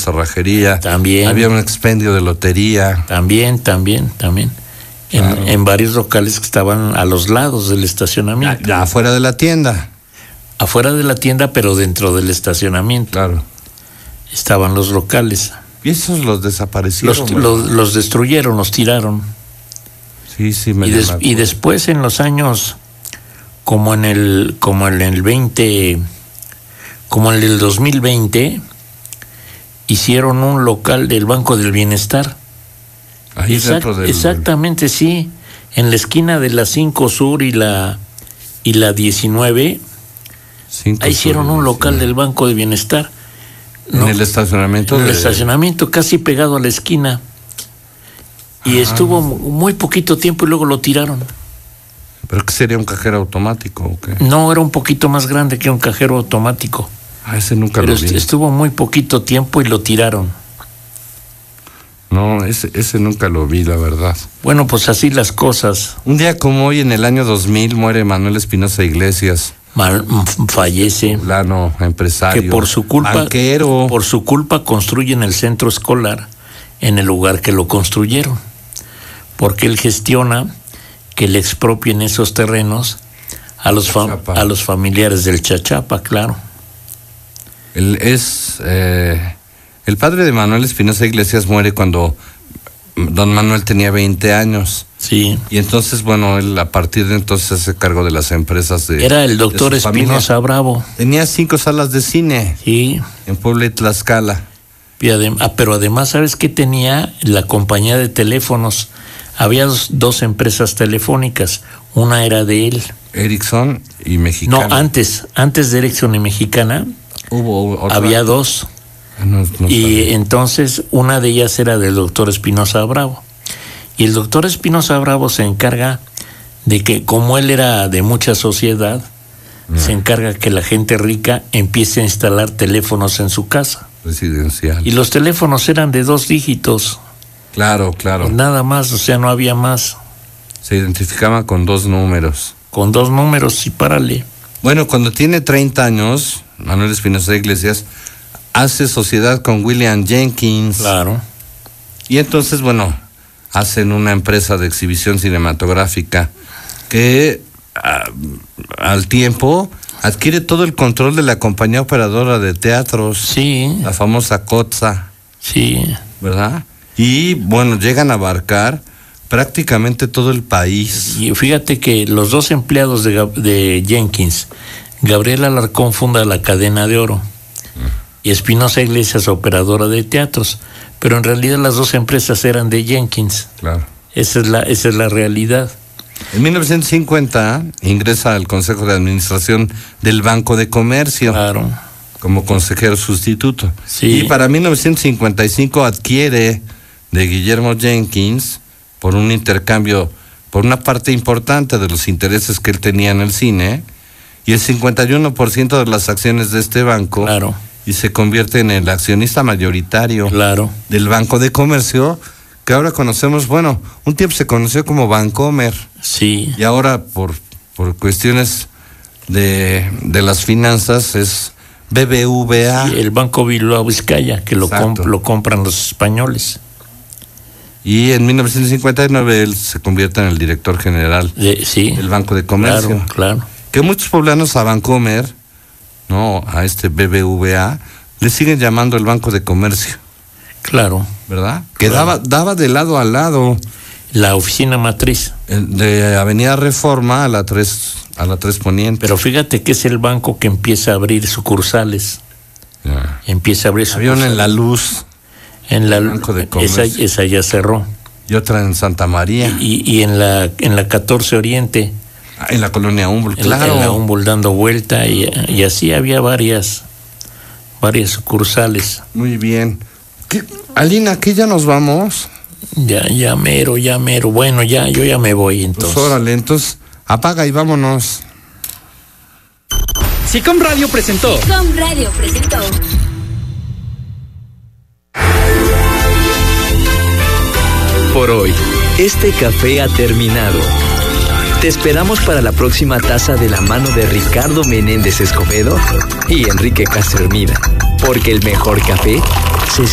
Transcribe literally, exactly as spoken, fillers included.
cerrajería. También. Había un expendio de lotería. También, también, también. Claro. En, en varios locales que estaban a los lados del estacionamiento. Ya, ya afuera de la tienda. Afuera de la tienda, pero dentro del estacionamiento. Claro. Estaban los locales. ¿Y esos los desaparecieron? Los, los, los destruyeron, los tiraron. Sí, sí, me y, des, y después en los años, como en el, como en el veinte, como en el dos mil veinte, hicieron un local del Banco del Bienestar. Ahí Exact, dentro del... Exactamente, sí. En la esquina de la cinco Sur y la y la diecinueve, ahí hicieron un local del Banco del Bienestar. ¿En ¿no? el estacionamiento? En el de... estacionamiento, casi pegado a la esquina. Y ah. estuvo muy poquito tiempo y luego lo tiraron. ¿Pero qué sería un cajero automático o qué? No, era un poquito más grande que un cajero automático. Ah, ese nunca Pero lo vi. Estuvo muy poquito tiempo y lo tiraron. No, ese, ese nunca lo vi, la verdad. Bueno, pues así las cosas. Un día como hoy, en el año dos mil, muere Manuel Espinosa Iglesias. Mal, fallece. Poblano, empresario. Que por su culpa, banquero. Por su culpa construyen el centro escolar en el lugar que lo construyeron. Porque él gestiona que le expropien esos terrenos a los, fam- a los familiares del Chachapa, claro. Él es... Eh... El padre de Manuel Espinosa Iglesias muere cuando don Manuel tenía veinte años. Sí. Y entonces, bueno, él a partir de entonces se cargó de las empresas de... Era el doctor Espinosa Bravo. Tenía cinco salas de cine. Sí. En Puebla y Tlaxcala. Y adem- ah, pero además, ¿sabes qué tenía? La compañía de teléfonos. Había dos, dos empresas telefónicas. Una era de él. Ericsson y Mexicana. No, antes, antes de Ericsson y Mexicana. Hubo otra. Había dos. No, no y sabía. Entonces una de ellas era del doctor Espinosa Bravo. Y el doctor Espinosa Bravo se encarga de que, como él era de mucha sociedad, no. se encarga que la gente rica empiece a instalar teléfonos en su casa. Residencial. Y los teléfonos eran de dos dígitos. Claro, claro. Nada más, o sea, no había más. Se identificaba con dos números. Con dos números y párale. Bueno, cuando tiene treinta años, Manuel Espinosa Iglesias hace sociedad con William Jenkins. Claro. Y entonces, bueno, hacen una empresa de exhibición cinematográfica que a, al tiempo adquiere todo el control de la compañía operadora de teatros. Sí. La famosa Cotza. Sí. ¿Verdad? Y, bueno, llegan a abarcar prácticamente todo el país. Y fíjate que los dos empleados de, de Jenkins, Gabriel Alarcón funda la Cadena de Oro. Y Espinosa Iglesias, operadora de teatros, pero en realidad las dos empresas eran de Jenkins. Claro. Esa es la, esa es la realidad. En mil novecientos cincuenta ingresa al Consejo de Administración del Banco de Comercio. Claro. Como consejero sustituto. Sí. Y para mil novecientos cincuenta y cinco adquiere de Guillermo Jenkins, por un intercambio, por una parte importante de los intereses que él tenía en el cine, y el cincuenta y uno por ciento de las acciones de este banco. Claro. Y se convierte en el accionista mayoritario. Claro. Del Banco de Comercio, que ahora conocemos, bueno, un tiempo se conoció como Bancomer. Sí. Y ahora, por, por cuestiones de, de las finanzas, es B B V A. Sí, el Banco Bilbao Vizcaya, que lo, comp- lo compran los españoles. Y en mil novecientos cincuenta y nueve él se convierte en el director general de, sí, del Banco de Comercio. Claro, claro. Que muchos poblanos a Bancomer, no, a este B B V A, le siguen llamando el Banco de Comercio. Claro. ¿Verdad? Que Claro. daba, daba de lado a lado. La oficina matriz. De Avenida Reforma a la tres, a la tres Poniente. Pero fíjate que es el banco que empieza a abrir sucursales. Ya. Empieza a abrir Había sucursales. una en La Luz. En la Banco de esa, Comercio. esa ya cerró. Y otra en Santa María. Y, y en la en la catorce Oriente. Ah, en la colonia Humboldt, En, claro. en la Humboldt dando vuelta y, y así había varias varias sucursales. Muy bien. ¿Qué? Alina, ¿aquí ya nos vamos? Ya, ya mero, ya mero. Bueno, ya, yo ya me voy entonces. Pues órale, entonces apaga y vámonos. Sicom Radio presentó. Sicom Radio presentó. Por hoy, este café ha terminado. Te esperamos para la próxima taza de la mano de Ricardo Menéndez Escobedo y Enrique Castermida, porque el mejor café